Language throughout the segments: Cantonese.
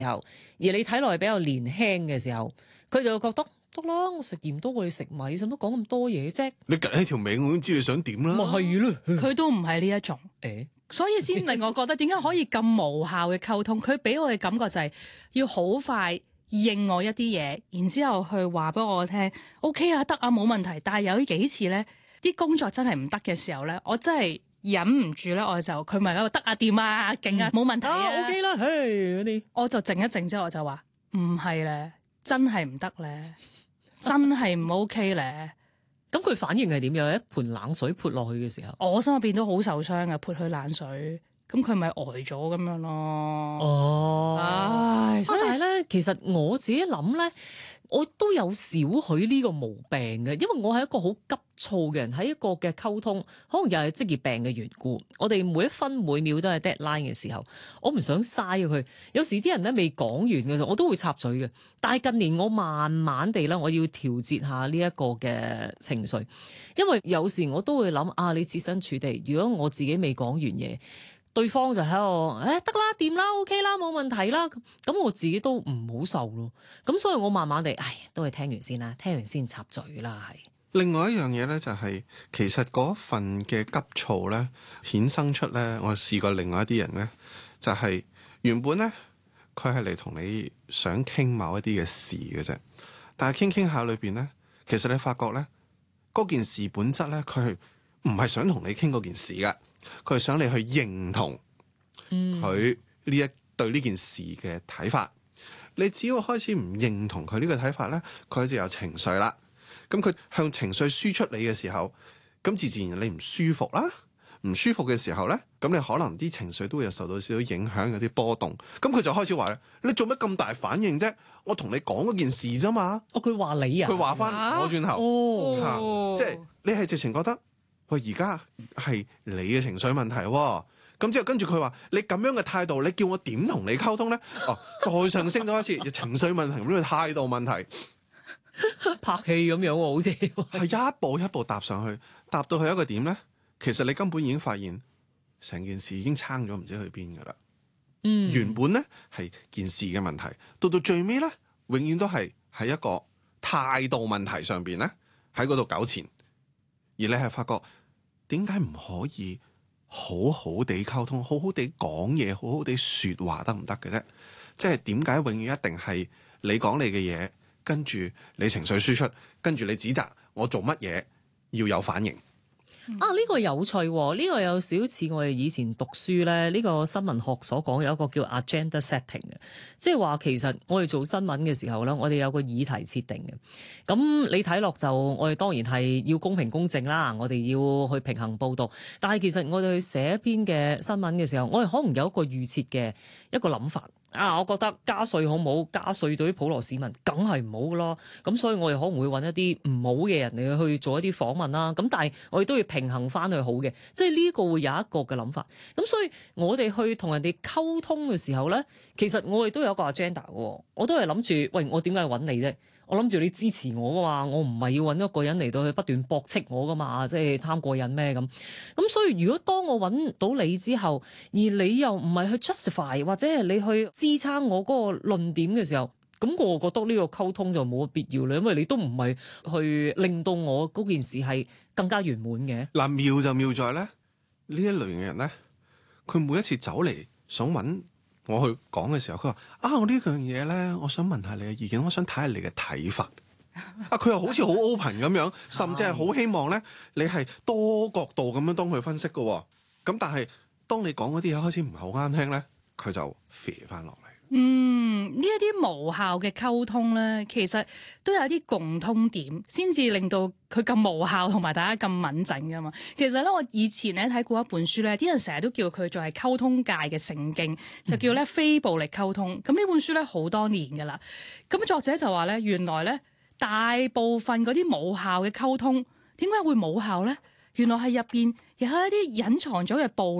候，而你睇落去比較年輕嘅時候，佢就會覺得得啦，我食鹽多過你食米，使乜講咁多嘢啫？ 你趌起條尾，我已經知你想點啦。 咪係咯， 佢都唔係呢一種，所以先令我覺得點解可以咁無效嘅溝通？佢俾我嘅感覺就係要好快應我一啲嘢，然之後去話俾我聽，OK 啊，得啊，冇問題。但係有幾次咧，啲工作真係唔得嘅時候咧，我真係忍唔住咧，我就佢咪喺度得啊，掂啊，勁啊，冇問題啊 ，OK 啦，嗰啲， 我就靜一靜之後，我就話唔係咧，真係唔得咧，真係唔 OK 咧。 咁佢反應係點樣？一盆冷水潑落去嘅時候， 我心入邊都好受傷嘅，潑佢冷水，咁佢咪呆咗咁樣咯。 哦， 唉， 但係咧，其實我自己諗咧，我都有少許呢個毛病嘅，因為我係一個好急躁嘅人，喺一個嘅溝通，可能又係職業病嘅緣故。我哋每一分每秒都係 deadline 嘅時候，我唔想嘥佢。有時啲人咧未講完嘅時候，我都會插嘴嘅。但係近年我慢慢地咧，我要調節下呢一個嘅情緒，因為有時我都會諗啊，你設身處地，如果我自己未講完嘢，對方就喺度，得啦，掂啦，OK 啦，冇問題啦。咁我自己都唔好受咯。咁所以我慢慢地，都係聽完先啦，聽完先插嘴啦，係。 另外一樣嘢咧，就係其實嗰份嘅急躁咧，衍生出咧，我試過另外一啲人咧，就係原本咧，佢係嚟同你想傾某一啲嘅事嘅啫，但係傾下裏邊咧，其實你發覺咧，嗰件事本質咧，佢係唔係想同你傾嗰件事㗎，佢係想你去認同佢呢一對呢件事嘅睇法。你只要開始唔認同佢呢個睇法咧，佢就有情緒啦。咁佢向情緒輸出你嘅時候，咁自然你唔舒服啦。唔舒服嘅時候咧，咁你可能啲情緒都會有受到少少影響，有啲波動。咁佢就開始話咧：你做乜咁大反應啫？我同你講嗰件事啫嘛。 佢話你啊？ 佢話翻我轉頭，即係你係直情覺得，喂，而家係你嘅情緒問題喎。咁之後跟住佢話：你咁樣嘅態度，你叫我點同你溝通咧？再上升多一次，情緒問題呢個態度問題。 拍戲咁樣喎，好似係一步一步踏上去，踏到去一個點咧，其實你根本已經發現成件事已經撐咗唔知去邊噶啦。原本咧係件事嘅問題，到最尾咧，永遠都係喺一個態度問題上邊咧，喺嗰度糾纏。而你係發覺點解唔可以好好地溝通，好好地講嘢，好好地說話得唔得嘅啫？即係點解永遠一定係你講你嘅嘢？跟住你情緒輸出，跟住你指責我做乜嘢要有反應。 呢個有趣喎，呢個有少似我哋以前讀書咧，呢個新聞學所講有一個叫 agenda setting 嘅，即係話其實我哋做新聞嘅時候咧，我哋有個議題設定嘅。咁你睇落就我哋當然係要公平公正啦，我哋要去平衡報導。但係其實我哋去寫一篇嘅新聞嘅時候，我哋可能有一個預設嘅一個諗法。我覺得加稅好唔好？加稅對於普羅市民梗係唔好噶咯。咁所以我哋可能會揾一啲唔好嘅人嚟去做一啲訪問啦。咁但係我哋都要平衡翻去好嘅，即係呢個會有一個嘅諗法。咁所以我哋去同人哋溝通嘅時候咧，其實我哋都有一個 agenda 嘅。我都係諗住，喂，我點解要揾你啫？我諗住你支持我噶嘛，我唔係要揾一個人嚟到去不斷駁斥我噶嘛，即係貪過癮咩咁。咁所以如果當我揾到你之後，而你又唔係去 justify 或者係你去支撐我嗰個論點嘅時候，咁我覺得呢個溝通就冇乜必要啦，因為你都唔係去令到我嗰件事係更加圓滿嘅。 嗱，妙就妙在咧，呢一類型嘅人咧，佢每一次走嚟想揾我去講嘅時候，佢話我呢樣嘢咧，我想問下你嘅意見，我想睇下你嘅睇法。佢又好似好 open 咁樣，甚至係好希望咧，你係多角度咁樣當佢分析嘅。咁但係當你講嗰啲嘢開始唔係好啱聽咧，佢就飛翻落嚟。 呢一啲無效嘅溝通咧，其實都有啲共通點，先至令到佢咁無效，同埋大家咁敏感噶嘛。其實咧，我以前咧睇過一本書咧，啲人成日都叫佢做係溝通界嘅聖經，就叫咧非暴力溝通。咁呢本書咧好多年噶啦。咁作者就話咧，原來咧大部分嗰啲無效嘅溝通，點解會冇效咧？原來係入邊有一啲隱藏咗嘅暴力。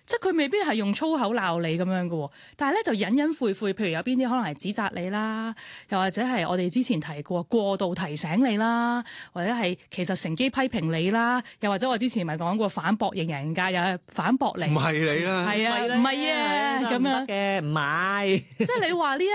即係佢未必係用粗口鬧你咁樣嘅喎，但係咧就隱隱晦晦，譬如有邊啲可能係指責你啦，又或者係我哋之前提過度提醒你啦，或者係其實乘機批評你啦，又或者我之前咪講過反駁型人格，又係反駁你， 唔係你啦， 係啊，唔係啊，咁樣嘅唔係。 即係你話呢一